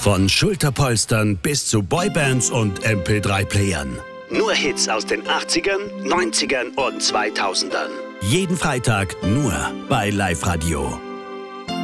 Von Schulterpolstern bis zu Boybands und MP3-Playern. Nur Hits aus den 80ern, 90ern und 2000ern. Jeden Freitag nur bei Live Radio.